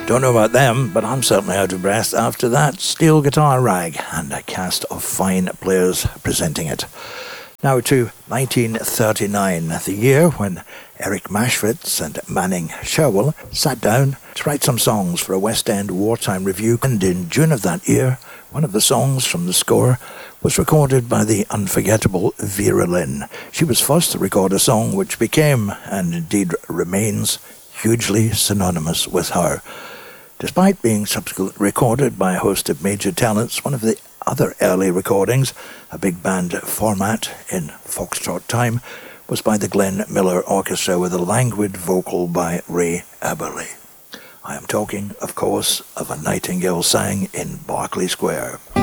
Don't know about them, but I'm certainly out of breath after that steel guitar rag and a cast of fine players presenting it. Now to 1939, the year when Eric Maschwitz and Manning Sherwell sat down to write some songs for a West End wartime review, and in June of that year, one of the songs from the score was recorded by the unforgettable Vera Lynn. She was first to record a song which became, and indeed remains, hugely synonymous with her. Despite being subsequently recorded by a host of major talents, one of the other early recordings, a big band format in foxtrot time, was by the Glenn Miller Orchestra with a languid vocal by Ray Eberle. I am talking, of course, of A Nightingale Sang in Berkeley Square.